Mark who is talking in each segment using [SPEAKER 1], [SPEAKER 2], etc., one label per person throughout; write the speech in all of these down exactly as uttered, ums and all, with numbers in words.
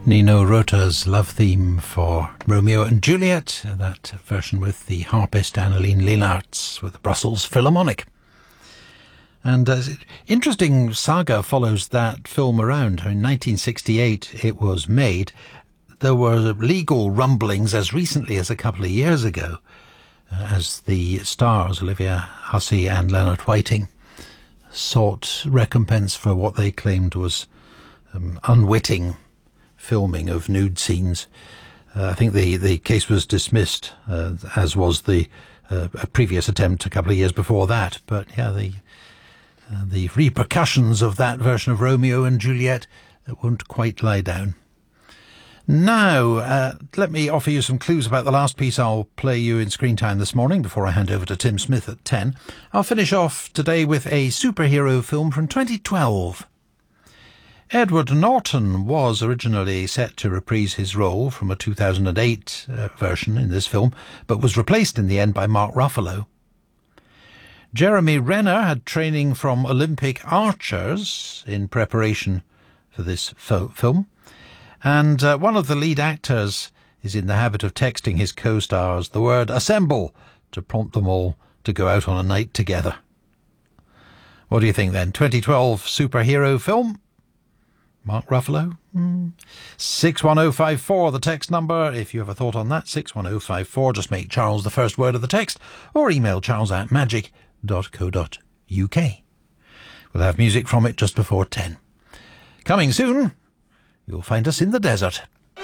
[SPEAKER 1] Nino Rota's love theme for Romeo and Juliet, that version with the harpist Anneleen Leenaerts with the Brussels Philharmonic. And uh, interesting saga follows that film around. In nineteen sixty-eight it was made. There were legal rumblings as recently as a couple of years ago, uh, as the stars, Olivia Hussey and Leonard Whiting, sought recompense for what they claimed was um, unwitting filming of nude scenes. Uh, I think the, the case was dismissed, uh, as was the uh, a previous attempt a couple of years before that. But yeah, the uh, the repercussions of that version of Romeo and Juliet won't quite lie down. Now, uh, let me offer you some clues about the last piece I'll play you in Screen Time this morning before I hand over to Tim Smith at ten. I'll finish off today with a superhero film from twenty twelve. Edward Norton was originally set to reprise his role from a two thousand eight uh, version in this film, but was replaced in the end by Mark Ruffalo. Jeremy Renner had training from Olympic archers in preparation for this fo- film, and uh, one of the lead actors is in the habit of texting his co-stars the word "assemble" to prompt them all to go out on a night together. What do you think then? twenty twelve superhero film? Mark Ruffalo? Mm. six one oh five four, the text number. If you have a thought on that, six one oh five four. Just make Charles the first word of the text, or email charles at magic dot co dot uk. We'll have music from it just before ten. Coming soon, you'll find us in the desert.
[SPEAKER 2] The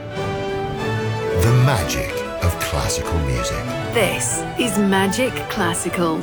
[SPEAKER 2] magic of classical music.
[SPEAKER 3] This is Magic Classical.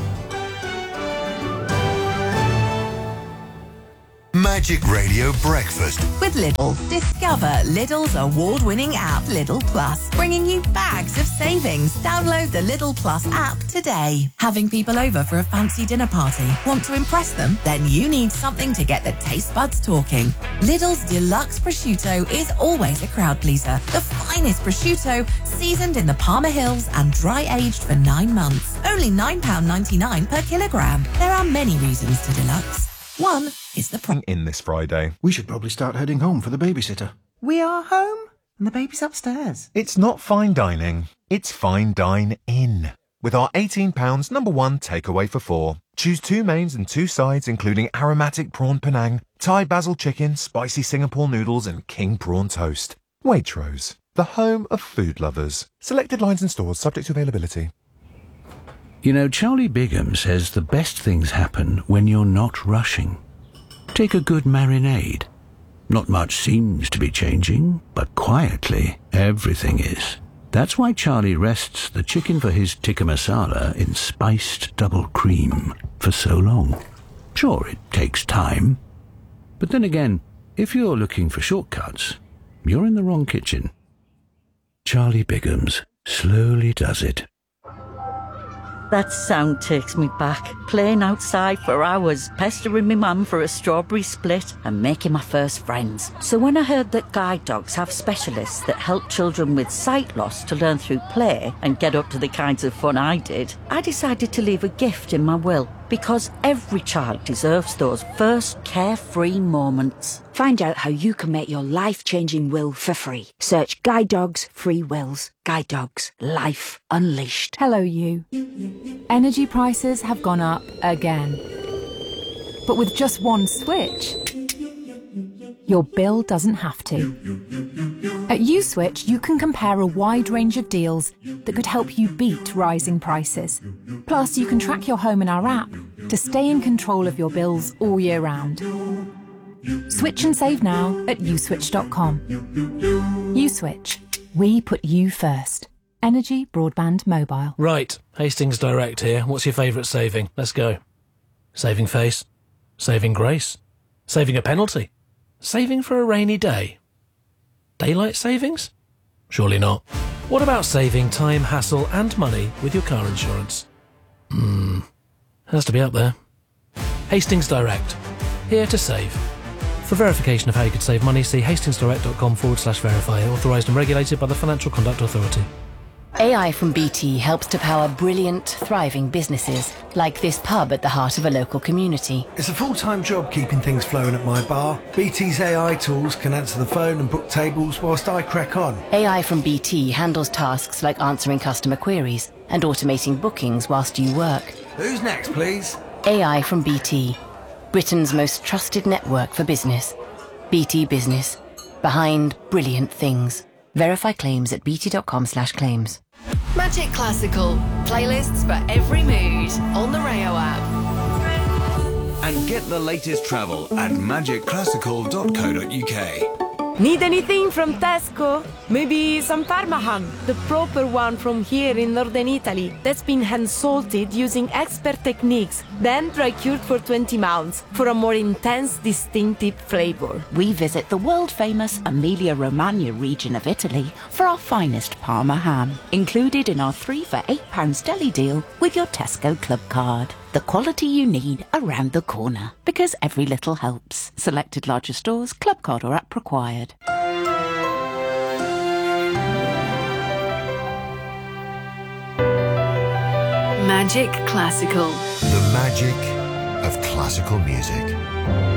[SPEAKER 2] Magic Radio Breakfast
[SPEAKER 4] with Lidl. Discover Lidl's award-winning app, Lidl Plus, bringing you bags of savings. Download the Lidl Plus app today. Having people over for a fancy dinner party? Want to impress them? Then you need something to get the taste buds talking. Lidl's Deluxe Prosciutto is always a crowd pleaser. The finest prosciutto, seasoned in the Parma Hills and dry-aged for nine months. Only nine pounds ninety-nine per kilogram. There are many reasons to Deluxe. One is the price.
[SPEAKER 5] In this Friday.
[SPEAKER 6] We should probably start heading home for the babysitter.
[SPEAKER 7] We are home and the baby's upstairs.
[SPEAKER 5] It's not fine dining, it's fine dine in. With our eighteen pounds number one takeaway for four. Choose two mains and two sides, including aromatic prawn Penang, Thai basil chicken, spicy Singapore noodles and king prawn toast. Waitrose, the home of food lovers. Selected lines and stores subject to availability.
[SPEAKER 8] You know, Charlie Bigham says the best things happen when you're not rushing. Take a good marinade. Not much seems to be changing, but quietly, everything is. That's why Charlie rests the chicken for his tikka masala in spiced double cream for so long. Sure, it takes time. But then again, if you're looking for shortcuts, you're in the wrong kitchen. Charlie Bigham's slowly does it.
[SPEAKER 9] That sound takes me back, playing outside for hours, pestering my mum for a strawberry split and making my first friends. So when I heard that guide dogs have specialists that help children with sight loss to learn through play and get up to the kinds of fun I did, I decided to leave a gift in my will, because every child deserves those first carefree moments.
[SPEAKER 10] Find out how you can make your life-changing will for free. Search Guide Dogs Free Wills. Guide Dogs. Life unleashed.
[SPEAKER 11] Hello, you. Energy prices have gone up again. But with just one switch, your bill doesn't have to. At USwitch, you can compare a wide range of deals that could help you beat rising prices. Plus, you can track your home in our app to stay in control of your bills all year round. Switch and save now at uswitch dot com. USwitch. We put you first. Energy, broadband, mobile.
[SPEAKER 12] Right, Hastings Direct here. What's your favourite saving? Let's go. Saving face. Saving grace. Saving a penalty. Saving for a rainy day. Daylight savings? Surely not. What about saving time, hassle and money with your car insurance? Hmm, has to be up there. Hastings Direct. Here to save. For verification of how you could save money, see hastingsdirect dot com forward slash verify. Authorised and regulated by the Financial Conduct Authority.
[SPEAKER 13] A I from B T helps to power brilliant, thriving businesses, like this pub at the heart of a local community.
[SPEAKER 14] It's a full-time job keeping things flowing at my bar. B T's A I tools can answer the phone and book tables whilst I crack on.
[SPEAKER 13] A I from B T handles tasks like answering customer queries and automating bookings whilst you work.
[SPEAKER 14] Who's next, please?
[SPEAKER 13] A I from B T, Britain's most trusted network for business. B T Business, behind brilliant things. Verify claims at bt.com slash claims.
[SPEAKER 3] Magic Classical. Playlists for every mood on the Rayo app.
[SPEAKER 15] And get the latest travel at magic classical dot co dot uk.
[SPEAKER 16] Need anything from Tesco? Maybe some Parma ham, the proper one from here in northern Italy, that's been hand-salted using expert techniques, then dry-cured for twenty months for a more intense, distinctive flavour.
[SPEAKER 17] We visit the world-famous Emilia-Romagna region of Italy for our finest Parma ham, included in our three for eight pounds deli deal with your Tesco Club card. The quality you need around the corner, because every little helps. Selected larger stores, club card or app required.
[SPEAKER 3] Magic Classical.
[SPEAKER 2] The magic of classical music.